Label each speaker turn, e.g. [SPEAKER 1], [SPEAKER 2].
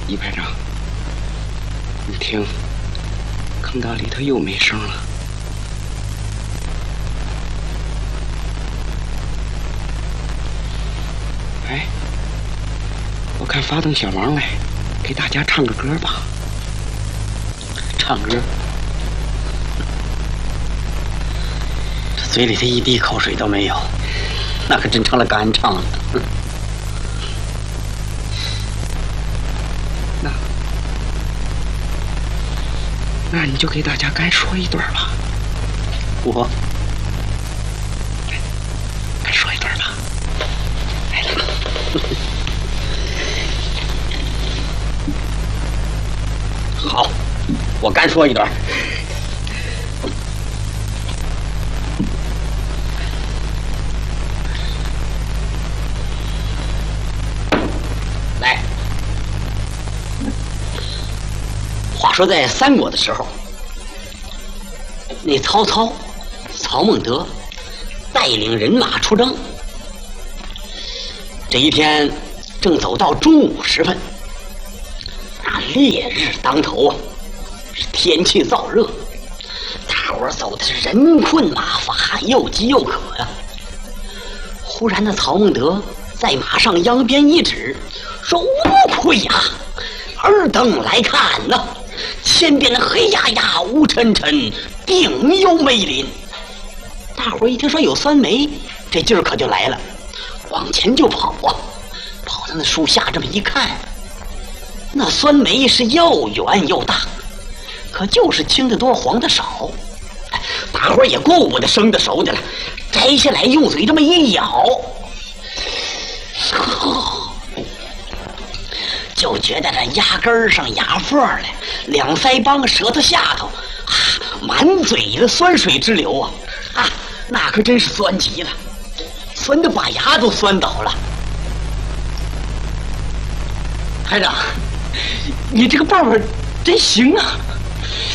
[SPEAKER 1] 一排长，你听，坑道里头又没声了。哎，我看发动小王来，给大家唱个歌吧。
[SPEAKER 2] 唱歌，这嘴里头一滴口水都没有，那可真成了干唱了。
[SPEAKER 1] 那你就给大家该说一段吧。
[SPEAKER 2] 我
[SPEAKER 1] 该说一段吧。来了。
[SPEAKER 2] 好，我干说一段。来，话说在三国的时候，那曹孟德带领人马出征。这一天正走到中午时分，那烈日当头啊，是天气燥热，大伙儿走的是人困马乏，又饥又渴呀。忽然那曹孟德在马上扬鞭一指，说：“乌亏呀，尔等来看呐！前边黑压压、乌沉沉，定有梅林。”大伙儿一听说有酸梅，这劲儿可就来了，往前就跑啊！跑到那树下这么一看，那酸梅是又圆又大，可就是青的多，黄的少。大伙儿也顾不得生的熟的了，摘下来用嘴这么一咬，就觉得这牙根上牙缝来，两腮帮舌头下头满嘴的酸水直流啊！那可真是酸极了，酸的把牙都酸倒了。台长，你这个办法真行啊！